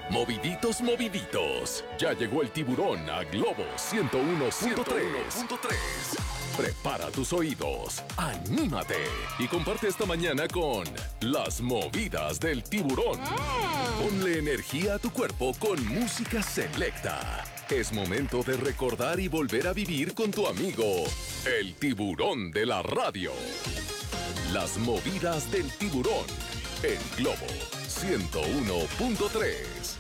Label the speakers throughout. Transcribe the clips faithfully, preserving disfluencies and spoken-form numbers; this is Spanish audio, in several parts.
Speaker 1: Moviditos, moviditos. Ya llegó el tiburón a Globo ciento uno punto tres. Prepara tus oídos, anímate y comparte esta mañana con las movidas del tiburón. Ponle energía a tu cuerpo con música selecta. Es momento de recordar y volver a vivir con tu amigo, el tiburón de la radio. Las movidas del tiburón en Globo ciento uno punto tres.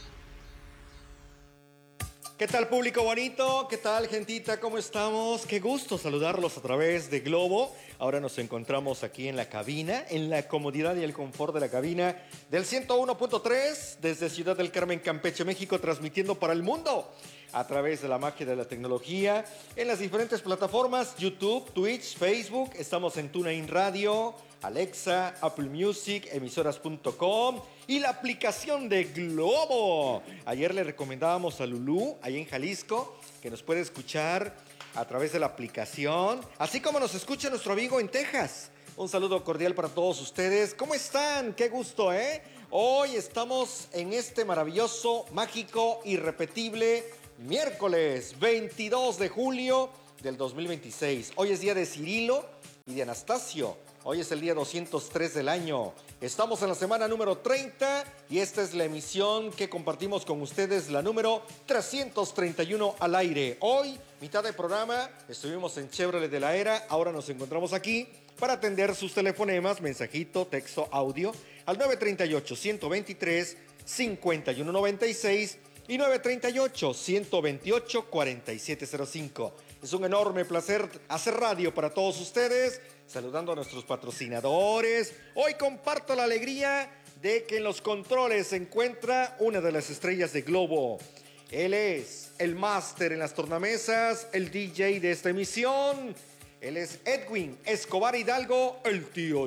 Speaker 2: ¿Qué tal, público bonito? ¿Qué tal, gentita? ¿Cómo estamos? Qué gusto saludarlos a través de Globo. Ahora nos encontramos aquí en la cabina, en la comodidad y el confort de la cabina del ciento uno punto tres, desde Ciudad del Carmen, Campeche, México, transmitiendo para el mundo a través de la magia de la tecnología, en las diferentes plataformas, YouTube, Twitch, Facebook. Estamos en TuneIn Radio, Alexa, Apple Music, emisoras punto com y la aplicación de Globo. Ayer le recomendábamos a Lulú, ahí en Jalisco, que nos puede escuchar a través de la aplicación, así como nos escucha nuestro amigo en Texas. Un saludo cordial para todos ustedes. ¿Cómo están? Qué gusto, ¿eh? Hoy estamos en este maravilloso, mágico, irrepetible miércoles veintidós de julio del dos mil veintiséis. Hoy es día de Cirilo y de Anastasio. Hoy es el día doscientos tres del año. Estamos en la semana número treinta y esta es la emisión que compartimos con ustedes, la número trescientos treinta y uno al aire. Hoy, mitad de programa, estuvimos en Chevrolet de la Era. Ahora nos encontramos aquí para atender sus telefonemas, mensajito, texto, audio al nueve treinta y ocho, ciento veintitrés, cincuenta y uno noventa y seis y nueve treinta y ocho, ciento veintiocho, cuarenta y siete cero cinco. Es un enorme placer hacer radio para todos ustedes, saludando a nuestros patrocinadores. Hoy comparto la alegría de que en los controles se encuentra una de las estrellas de Globo. Él es el máster en las tornamesas, el D J de esta emisión. Él es Edwin Escobar Hidalgo, el tío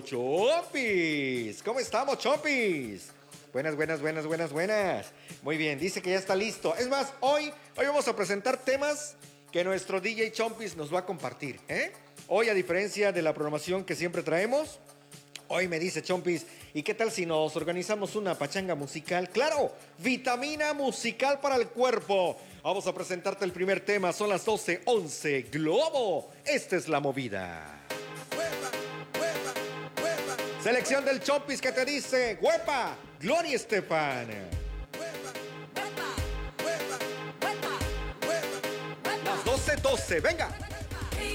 Speaker 2: Chompis. ¿Cómo estamos, Chompis? Buenas, buenas, buenas, buenas, buenas. Muy bien, dice que ya está listo. Es más, hoy, hoy vamos a presentar temas que nuestro D J Chompis nos va a compartir, ¿eh? Hoy, a diferencia de la programación que siempre traemos, hoy me dice Chompis, ¿y qué tal si nos organizamos una pachanga musical? ¡Claro! Vitamina musical para el cuerpo. Vamos a presentarte el primer tema. Son las doce once. Globo. Esta es la movida. Selección del Chompis que te dice, ¡huepa! Gloria Estefan. Las doce doce, venga.